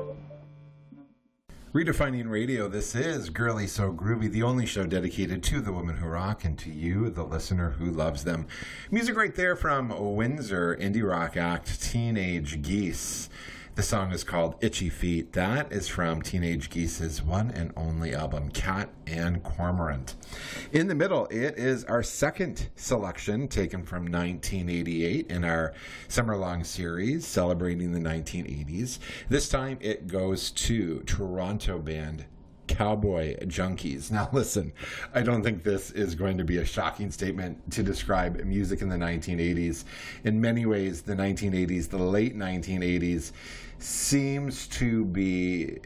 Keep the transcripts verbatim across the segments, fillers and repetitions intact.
Redefining Radio, this is Girly So Groovy, the only show dedicated to the women who rock and to you, the listener who loves them. Music right there from Windsor indie rock act Teenage Geese. The song is called Itchy Feet. That is from Teenage Geese's one and only album, Cat and Cormorant. In the middle, it is our second selection taken from nineteen eighty-eight in our summer-long series celebrating the nineteen eighties. This time it goes to Toronto band Cowboy Junkies. Now listen, I don't think this is going to be a shocking statement to describe music in the nineteen eighties. In many ways, the nineteen eighties, the late nineteen eighties, seems to be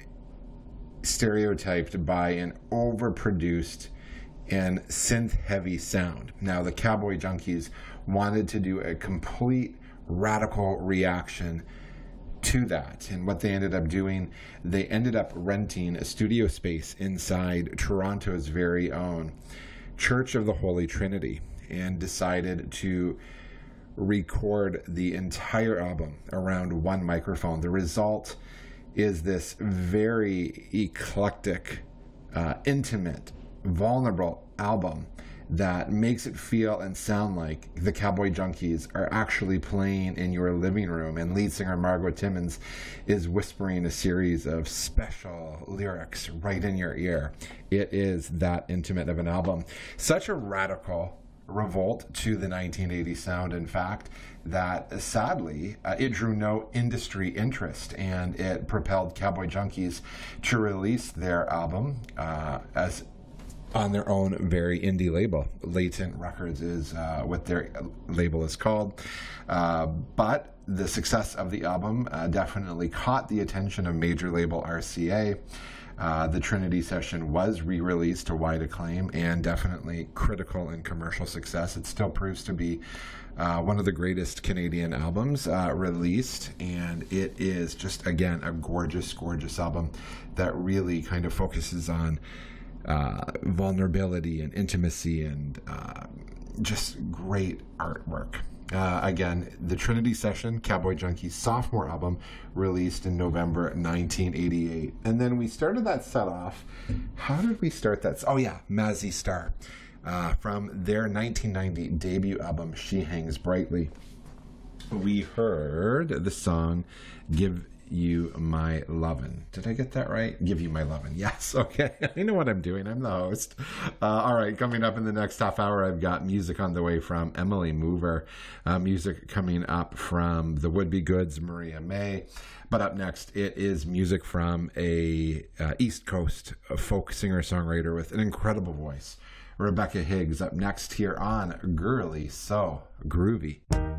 stereotyped by an overproduced and synth-heavy sound. Now, the Cowboy Junkies wanted to do a complete radical reaction to that. And what they ended up doing, they ended up renting a studio space inside Toronto's very own Church of the Holy Trinity and decided to record the entire album around one microphone. The result is this very eclectic, uh, intimate, vulnerable album that makes it feel and sound like the Cowboy Junkies are actually playing in your living room, and lead singer Margot Timmons is whispering a series of special lyrics right in your ear. It is that intimate of an album. Such a radical revolt to the nineteen eighties sound, in fact, that sadly uh, it drew no industry interest, and it propelled Cowboy Junkies to release their album uh, as on their own very indie label. Latent Records is uh, what their label is called. Uh, but the success of the album uh, definitely caught the attention of major label R C A. Uh, the Trinity session was re-released to wide acclaim and definitely critical and commercial success. It still proves to be uh, one of the greatest Canadian albums uh, released, and it is just, again, a gorgeous, gorgeous album that really kind of focuses on uh, vulnerability and intimacy and uh, just great artwork. Uh, again, the Trinity Session, Cowboy Junkies' sophomore album, released in November nineteen eighty-eight. And then we started that set off. How did we start that? Oh, yeah, Mazzy Star. Uh, from their nineteen ninety debut album, She Hangs Brightly. We heard the song Give You My Lovin'. Did I get that right? Give You My Lovin'. Yes, okay. I know what I'm doing. I'm the host. Uh, all right, coming up in the next half hour, I've got music on the way from Emily Mover. Uh, music coming up from The Would Be Goods, Maria May. But up next, it is music from a uh, East Coast folk singer-songwriter with an incredible voice, Rebecca Higgs, up next here on Girly So Groovy.